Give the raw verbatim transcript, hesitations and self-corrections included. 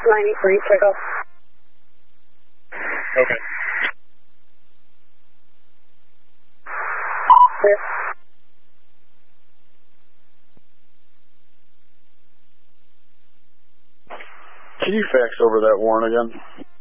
ninety-three, takeoff. Okay. Clear. Can you fax over that warrant again?